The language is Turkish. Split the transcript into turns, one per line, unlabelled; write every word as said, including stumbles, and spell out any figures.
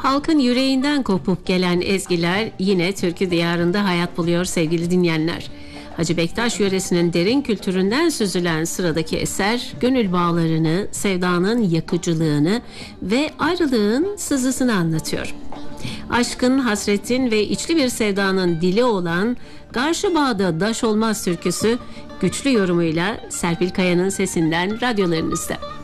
Halkın yüreğinden kopup gelen ezgiler yine türkü diyarında hayat buluyor sevgili dinleyenler. Hacı Bektaş yöresinin derin kültüründen süzülen sıradaki eser, gönül bağlarını, sevdanın yakıcılığını ve ayrılığın sızısını anlatıyor. Aşkın, hasretin ve içli bir sevdanın dili olan Karşı Bağda Daş Olmaz türküsü güçlü yorumuyla Serpil Kaya'nın sesinden radyolarınızda.